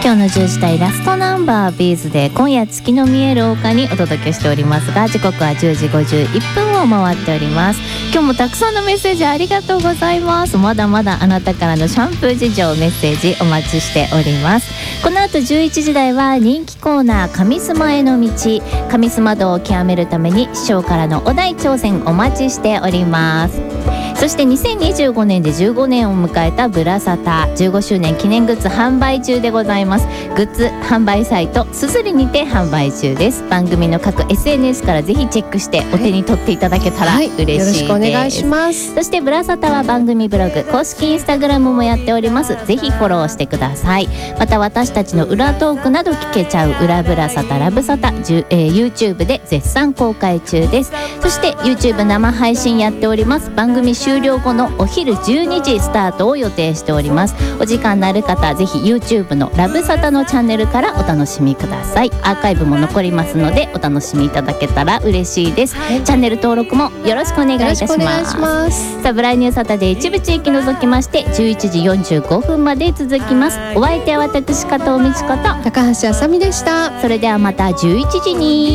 今日の10時台ラストナンバービーズで今夜月の見える丘にお届けしておりますが、時刻は10時51分を回っております。今日もたくさんのメッセージありがとうございます。まだまだあなたからのシャンプー事情メッセージお待ちしております。この後11時台は人気コーナー上須磨への道、上須磨道を極めるために師匠からのお題挑戦お待ちしております。そして2025年で15年を迎えたブラサタ15周年記念グッズ販売中でございます。グッズ販売サイトすずりにて販売中です。番組の各 SNS からぜひチェックしてお手に取っていただけたら嬉しいです、 よろしくお願いします。 そしてブラサタは番組ブログ、公式インスタグラムもやっております。ぜひフォローしてください。また私たちの裏トークなど聞けちゃう裏ブラサタラブサタ、YouTube で絶賛公開中です。そして YouTube 生配信やっております。番組終了後のお昼12時スタートを予定しております。お時間のある方ぜひ YouTube のラブサタのチャンネルからお楽しみください。アーカイブも残りますのでお楽しみいただけたら嬉しいです。チャンネル登録もよろしくお願いいたします。さあブライニューサタで一部地域除きまして11時45分まで続きます。お相手は私加藤美智子と高橋あさみでした。 それではまた11時に。